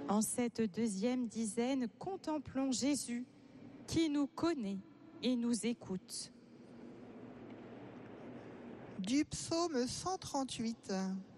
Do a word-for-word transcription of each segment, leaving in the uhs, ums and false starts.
En cette deuxième dizaine, contemplons Jésus qui nous connaît et nous écoute. Du psaume cent trente-huit.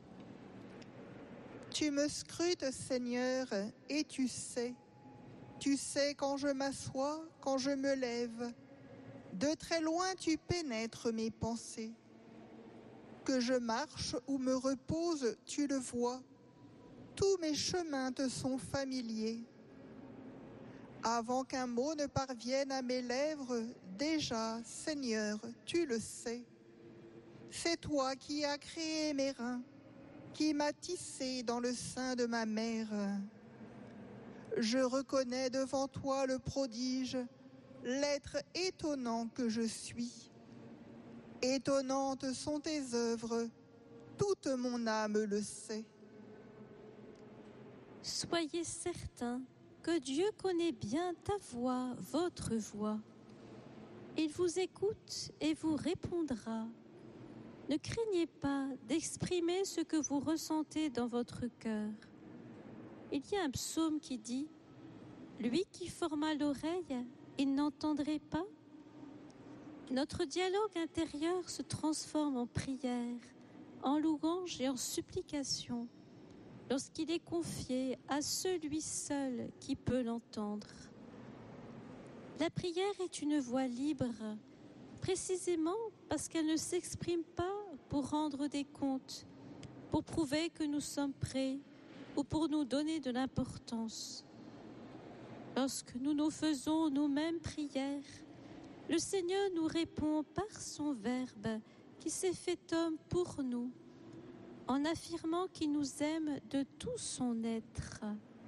Tu me scrutes, Seigneur, et tu sais. Tu sais quand je m'assois, quand je me lève. De très loin tu pénètres mes pensées. Que je marche ou me repose, tu le vois. Tous mes chemins te sont familiers. Avant qu'un mot ne parvienne à mes lèvres, déjà, Seigneur, tu le sais. C'est toi qui as créé mes reins, qui m'as tissé dans le sein de ma mère. Je reconnais devant toi le prodige, l'être étonnant que je suis. Étonnantes sont tes œuvres, toute mon âme le sait. Soyez certains que Dieu connaît bien ta voix, votre voix. Il vous écoute et vous répondra. Ne craignez pas d'exprimer ce que vous ressentez dans votre cœur. Il y a un psaume qui dit « Lui qui forma l'oreille, il n'entendrait pas ?» Notre dialogue intérieur se transforme en prière, en louange et en supplication, lorsqu'il est confié à celui seul qui peut l'entendre. La prière est une voie libre, précisément parce qu'elle ne s'exprime pas pour rendre des comptes, pour prouver que nous sommes prêts ou pour nous donner de l'importance. Lorsque nous nous faisons nous-mêmes prière, le Seigneur nous répond par son Verbe qui s'est fait homme pour nous, en affirmant qu'il nous aime de tout son être.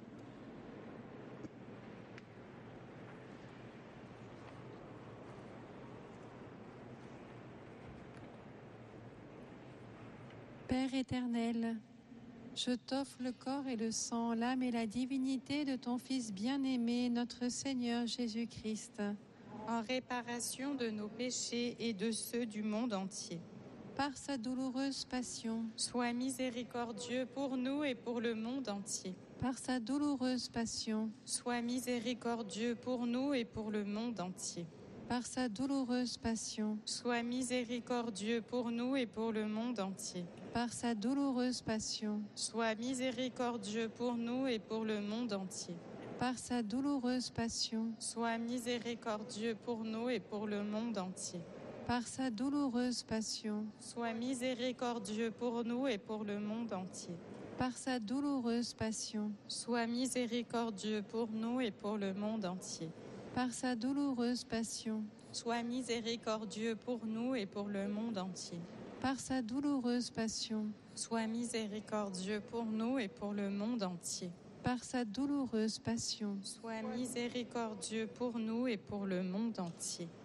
Père éternel, je t'offre le corps et le sang, l'âme et la divinité de ton Fils bien-aimé, notre Seigneur Jésus-Christ, En réparation de nos péchés et de ceux du monde entier. par sa douloureuse passion, Sois miséricordieux pour nous et pour le monde entier. par sa douloureuse passion, Sois miséricordieux pour nous et pour le monde entier. par sa douloureuse passion, Sois miséricordieux pour nous et pour le monde entier. par sa douloureuse passion, Sois miséricordieux pour nous et pour le monde entier. par sa douloureuse passion, Sois miséricordieux pour nous et pour le monde entier. par sa douloureuse passion, Sois miséricordieux pour nous et pour le monde entier. par sa douloureuse passion, Sois miséricordieux pour nous et pour le monde entier. par sa douloureuse passion, Sois miséricordieux pour nous et pour le monde entier. par sa douloureuse passion, Sois miséricordieux pour nous et pour le monde entier. par sa douloureuse passion, Sois miséricordieux pour nous et pour le monde entier.